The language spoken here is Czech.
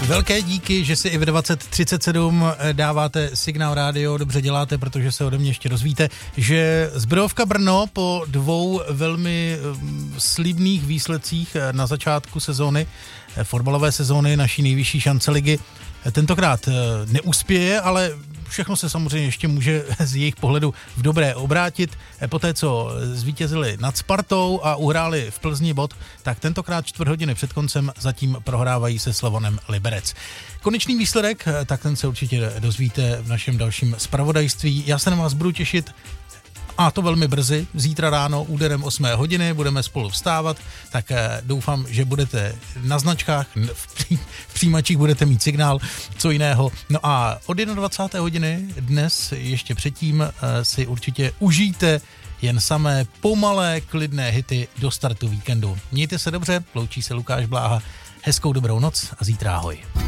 Velké díky, že si i v 2037 dáváte Signál rádio, dobře děláte, protože se ode mě ještě dozvíte, že Zbrojovka Brno po dvou velmi slibných výsledcích na začátku sezóny, fotbalové sezóny naší nejvyšší šance ligy, tentokrát neuspěje, ale všechno se samozřejmě ještě může z jejich pohledu v dobré obrátit. Poté, co zvítězili nad Spartou a uhráli v Plzni bod, tak tentokrát 4 hodiny před koncem zatím prohrávají se Slavonem Liberec. Konečný výsledek, tak ten se určitě dozvíte v našem dalším zpravodajství. Já se na vás budu těšit, a to velmi brzy, zítra ráno úderem 8 hodiny, budeme spolu vstávat, tak doufám, že budete na značkách, v přijímačích budete mít Signál, co jiného. No a od 21. hodiny dnes ještě předtím si určitě užijte jen samé pomalé, klidné hity do startu víkendu. Mějte se dobře, loučí se Lukáš Bláha, hezkou dobrou noc a zítra ahoj.